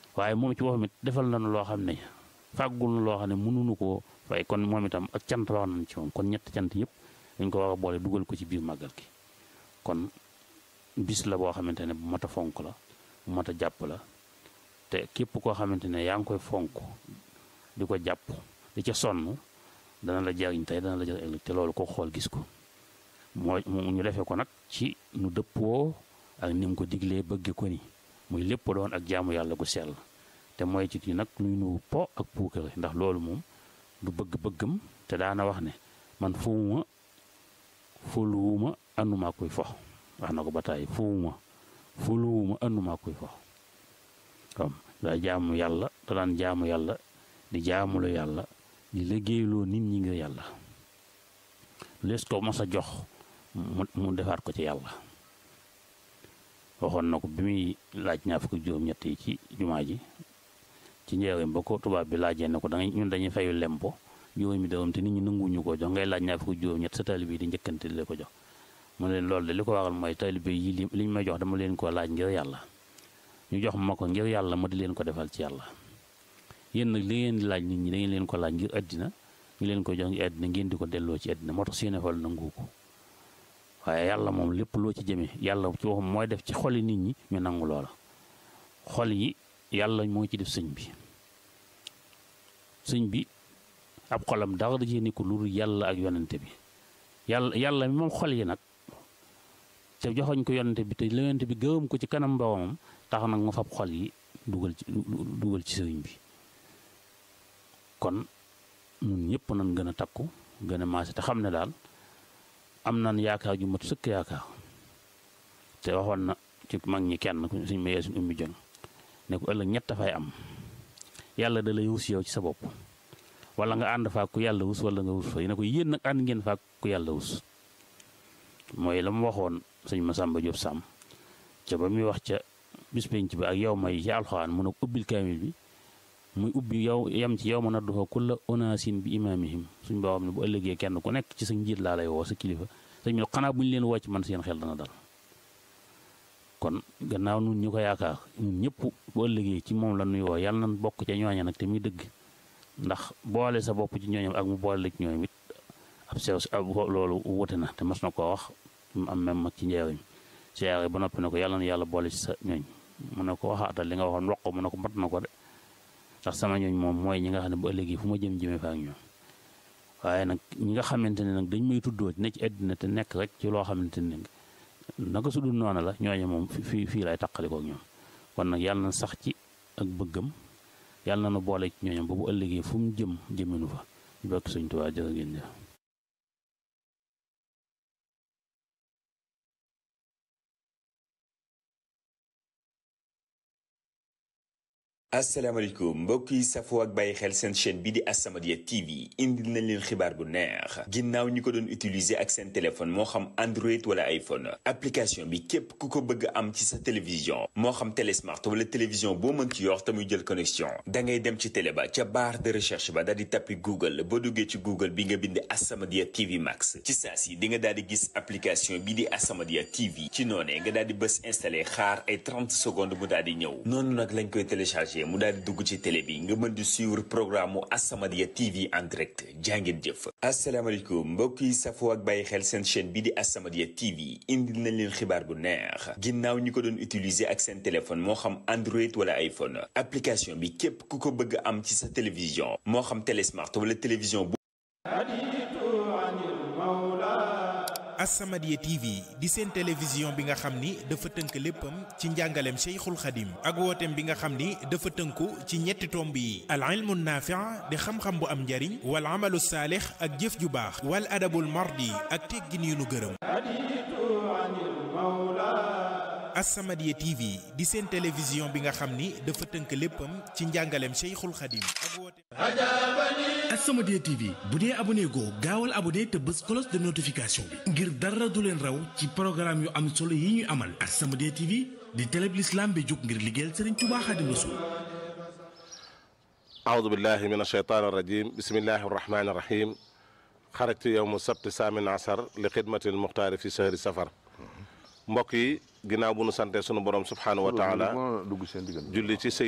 waaye moom ci boppam it defal nañu loo xam ne fàggul na loo xam ne mënuñu koo fay kon moom itam ak cant wax nañ ci moom kon ñetti cant yëpp dañ ko war a boole dugal ko ci biir màggal gi kon bis la boo xamante ne bu mat a fonk la bu mat a jàpp la te képp koo xamante ne yaa ngi koy fonk di ko jàpp di ca sonn dana la jariñ tey dana la jariñ ëllëg te loolu ko xool gis ko mooy ñu defee ko nag ci nu dëppoo ak ni mu ko diglee bëgge ko ni muy lépp doon ak jaamu yàlla gu sell te mooy ci nag luy nu po ak puukare ndax loolu moom du bëgg-bëggam te daana wax ne man fuwuma fuluwuma àndumaa koy fo wax na ko ba tàyyi fuwuma fuluwuma àndumaa koy fo comme daa jaamu yàlla te daan jaamu yàlla di jaamulu yàlla di liggéeyloo nit ñi ngir yàlla lees ko mos a jox mu defaat ko ci yàlla waxoon na ko bi muy laaj ñaar fukk juróom-ñett yi ci jumaa ji ci njëriñ ba ko tubaab bi laajee ne ko ñun dañuy fayu lempo juróomi dërëm te nit ñi nanguwuñu ko jox ngay laaj ñaar fukk juróom-ñett sa taalibe yi di njëkkante di la ko jox mu ne leen loolu de li ko waral mooy taalibe yi liñ may jox dama leen ko laaj ngir yàlla ñu jox ma ko ngir yàlla ma di leen ko defal ci yàlla yéen nag li ngeen di laaj nit ñi da ngeen leen ko laaj ngir àddina ñu leen ko jox ngir àddina ngeen di ko delloo ci àddina moo tax seeni xol nangu ko waaye yàlla moom lépp loo ci jëmee yàlla ci waxam mooy def ci xoli nit ñi ñu nangu loola xol yi yàlla moo ci def sëñ bi ab xolam dara da cee nekku lu yàlla ak yonente bi yàlla mi moom xol yi nag te joxoñ ko yonente bi te yonente bi gërëm ko ci kanam boromam tax nag mu fab xol yi dugal ci sëriñ bi kon ñun ñëpp nañ gën a takku gën a maase te xam ne daal am nañ yaakaar ju mat sëkk yaakaar te waxoon na ci mag ñi kenn suñ mayee suñ ummi jong ne ko ëllëg ñett dafay am yàlla da lay wus yow ci sa bopp wala nga ànd faak ku yàlla wus wala nga wus fa ne ko yéen nag ànd ngeen faak ku yàlla wus mooy la mu waxoon sëñ Masamba Diop Sam ca ba muy wax ca bis penc bi ak yow may ci alxuraan mun a ubbil kaamil bi muy ubbi yow yem ci yow ma naddu fa kulla onaasin bi imaamihim suñ boo xam ne bu ëllëgee kenn ku nekk ci sa njiit laa lay woo sa kilifa sëñ bi xanaa bu ñu leen woo ci man seen xel dana dal kon gannaaw nun ñu ko yaakaar ñun ñëpp bu ëllëgee ci moom la nuy woo yàlla nañ bokk ca ñooña nag te muy dëgg ndax boole sa bopp ci ñooñam ak mu boole la ci ñooñam it ab sew loolu wute na te mas na koo wax mu am même mag ci njëriñ siyaare ba noppi ne ko yàlla na yàlla boole ci sa ñooñ mu ne ko waxaatal li nga waxoon wax ko mu ne ko mat na ko de ndax sama ñooñ moom mooy ñi nga xam ne bu ëllëgee fu ma jëmee fa ak ñoom waaye nag ñi nga xamante ne nag dañ may tuddoo ne ci àddina te nekk rek ci loo xamante ne naka su dul noonu la ñooñu moom fii lay taqalikoo ak ñoom kon nag yàlla na sax ci ak bëggam yàlla na nu boole ci ñooñam ba bu ëllëgee fu mu jëminu fa ñu bokk Sëñ Tuubaa jërë ngeen jëf. asalaamaaleykum mbokk yi safoo ak bàyyi xel seen chaîne bi di As-Samadiyya TV indil nañ leen xibaar bu neex ginnaaw ñi ko doon utiliser ak seen téléphone moo xam Android wala iPhone application bi képp ku ko bëgg am ci sa télévision moo xam télé smart wala télévision boo mën ci yor te muy jël connexion da ngay dem ci télé ba ca barre de recherche ba daal di tappi Google boo duggee ci Google bi nga bind As-Samadiyya TV Max ci saa si di nga daal di gis application bi di As-Samadiyya TV ci noonee nga daal di bës installé xaar ay 30 secondes mu daal di ñëw noonu nag lañ koy téléchargé mu daal di dugg ci télé bi nga mën di suivre programme mu As-Samadiyya TV en direct jàngeen jëf. asalaamaaleykum mbokk yi safoo ak bàyyi xel seen chaîne bi di As-Samadiyya TV indil nañ leen xibaar bu neex ginnaaw ñi ko doon utiliser ak seen téléphone moo xam Android wala iPhone application bi képp ku ko bëgg am ci sa télévision moo xam télé smart wala télévision bu As-Samadiyya TV di seen télévision bi nga xam ni dafa tënk léppam ci njàngaleem Cheikhul Khadim ak wooteem bi nga xam ni dafa tënku ci ñetti tomb yi al ilmu naafi' di xam-xam bu am njariñ wal amalu saalix ak jëf ju baax wal adabul mardi ak teggin yu nu gërëm As-Samadiyya TV di seen télévision bi nga xam ni dafa tënk léppam ci njàngaleem Cheikhul Khadim ak wooteem As-Samadiyya TV bu dee abonné goo gaawal abonné te bës cloche de notification bi ngir dara du leen raw ci programme yu am solo yi ñuy amal As-Samadiyya TV di télé bi l'islam bi jóg ngir liggéeyal Serigne Touba Xaadimu Rasuul. A'uudu billahi mina shaytaani rajiim bismillahi rahmaani rahiim xarajtu yawma sabti saamin asar li xidmatil muxtaari fi sahri safar. mbokk yi ginnaaw bu nu sante sunu borom subxanahu wa taala julli ci